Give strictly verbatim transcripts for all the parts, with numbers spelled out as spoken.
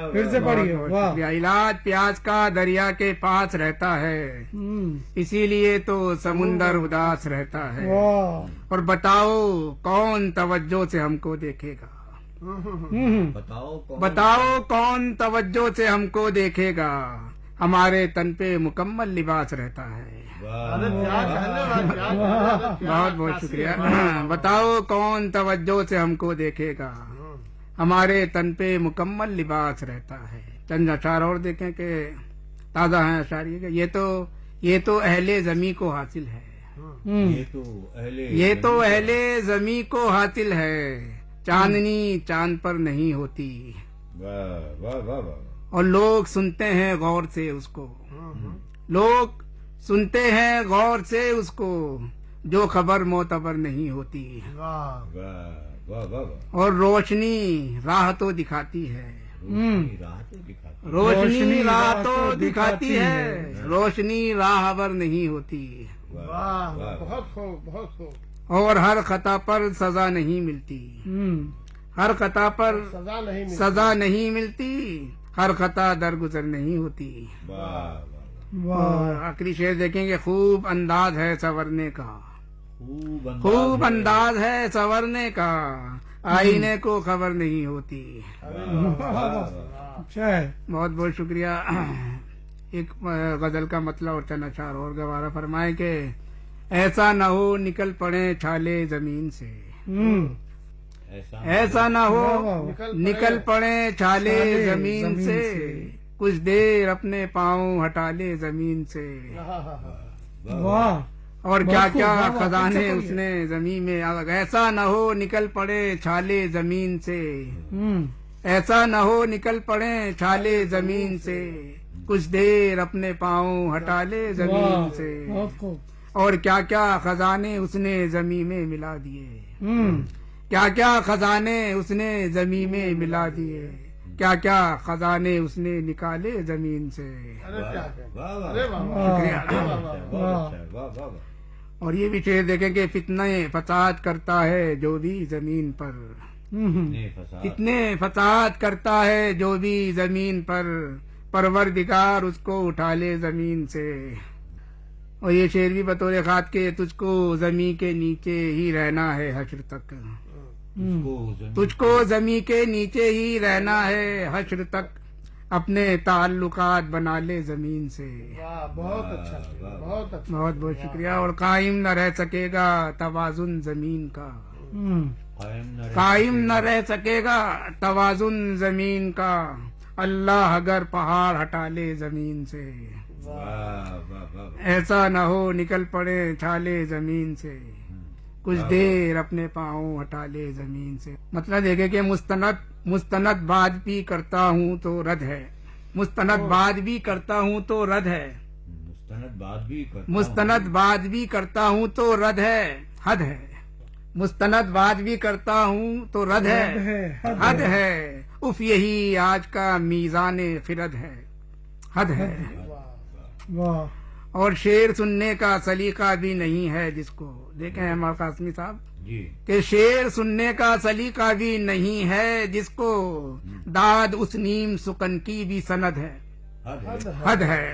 پھر سے پڑھیے. واہ. علاج پیاز کا دریا کے پاس رہتا ہے، اسی لیے تو سمندر اداس رہتا ہے. واہ. اور بتاؤ کون توجہ سے ہم کو دیکھے گا، بتاؤ کون توجہ سے ہم کو دیکھے گا، ہمارے تن پہ مکمل لباس رہتا ہے. بہت بہت شکریہ. بتاؤ کون توجہ سے ہم کو دیکھے گا، ہمارے تن پہ مکمل لباس رہتا ہے. چند اشعار اور دیکھیں کہ تازہ ہیں اشعار یہ. یہ تو یہ تو اہل زمیں کو حاصل ہے، یہ تو اہل زمیں کو حاصل ہے، چاندنی چاند پر نہیں ہوتی. اور لوگ سنتے ہیں غور سے اس کو، لوگ سنتے ہیں غور سے اس کو، جو خبر معتبر نہیں ہوتی. اور روشنی راہ تو دکھاتی ہے، روشنی راہ تو دکھاتی ہے، روشنی راہ بر نہیں ہوتی. بہت خوب بہت خوب. اور ہر خطا پر سزا نہیں ملتی، ہر خطا پر سزا نہیں ملتی. سزا نہیں ملتی، ہر خطا درگزر نہیں ہوتی. اور آخری شعر دیکھیں گے. خوب انداز ہے سنورنے کا، خوب انداز ہے سنورنے کا، آئینے کو خبر نہیں ہوتی. بہت بہت شکریہ. ایک غزل کا مطلب اور چند اشعار اور گوارا فرمائے کہ ایسا نہ ہو نکل پڑے چھالے زمین سے، ایسا نہ ہو نکل پڑے چھالے زمین سے، کچھ دیر اپنے پاؤں ہٹا لے زمین سے. واہ. اور کیا کیا خزانے اس نے زمین میں. ایسا نہ ہو نکل پڑے چھالے زمین سے، ایسا نہ ہو نکل پڑے چھالے زمین سے، کچھ دیر اپنے پاؤں ہٹا لے زمین سے. اور کیا کیا خزانے اس نے زمین میں ملا دیے، کیا کیا خزانے اس نے زمین میں ملا دیے، کیا کیا خزانے اس نے نکالے زمین سے. اور یہ بھی شعر دیکھیں کہ فتنے فساد کرتا ہے جو بھی زمین پر، فتنے فساد کرتا ہے جو بھی زمین پر، پروردگار اس کو اٹھا لے زمین سے. اور یہ شعر بھی بطور خاص کے تجھ کو زمین کے نیچے ہی رہنا ہے حشر تک، تجھ کو زمین کے نیچے ہی رہنا ہے حشر تک، اپنے تعلقات بنا لے زمین سے. بہت اچھا بہت اچھا. بہت بہت شکریہ. اور قائم نہ رہ سکے گا توازن زمین کا، قائم نہ رہ سکے گا توازن زمین کا، اللہ اگر پہاڑ ہٹا لے زمین سے. ایسا نہ ہو نکل پڑے چھالے زمین سے، کچھ دیر اپنے پاؤں ہٹا لے زمین سے. مطلب دیکھے کہ مستند مستند بات بھی کرتا ہوں تو رد ہے، مستند بات بھی کرتا ہوں تو رد ہے، مستند بات بھی کرتا ہوں تو رد ہے، حد ہے. مستند بات بھی کرتا ہوں تو رد ہے، حد ہے. اف یہی آج کا میزان خرد ہے، حد ہے. اور شعر سننے کا سلیقہ بھی نہیں ہے جس کو. دیکھیں ہمارے قاسمی صاحب کہ شعر سننے کا سلیقہ بھی نہیں ہے جس کو، داد اس نیم سکن کی بھی سند ہے، حد ہے.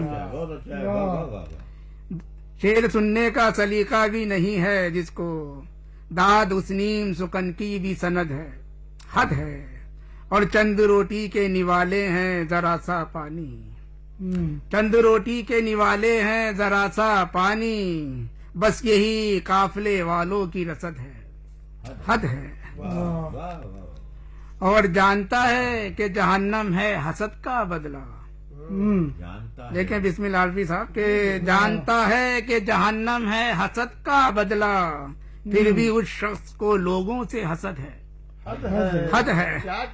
شعر سننے کا سلیقہ بھی نہیں ہے جس کو، داد اس نیم سکن کی بھی سند ہے، حد ہے. اور چند روٹی کے نوالے ہیں ذرا سا پانی، چند روٹی کے نوالے ہیں ذرا سا پانی، بس یہی قافلے والوں کی رسد ہے، حد ہے. اور جانتا ہے کہ جہنم ہے حسد کا بدلہ. دیکھیں بسم اللہ الفی صاحب کہ جانتا ہے کہ جہنم ہے حسد کا بدلہ، پھر بھی اس شخص کو لوگوں سے حسد ہے، حد ہے.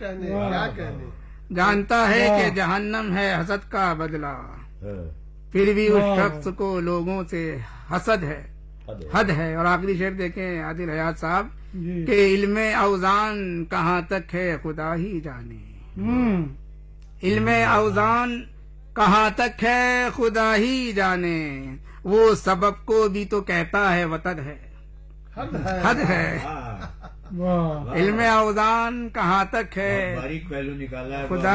جانتا ہے کہ جہنم ہے حسد کا بدلہ، پھر بھی اس شخص کو لوگوں سے حسد ہے، حد ہے. اور آخری شعر دیکھیں عادل حیات صاحب کہ علم اوزان کہاں تک ہے خدا ہی جانے، علم اوزان کہاں تک ہے خدا ہی جانے، وہ سبب کو بھی تو کہتا ہے وتد ہے، حد ہے. علم اوزان کہاں تک ہے باریک پہلو نکالا ہے خدا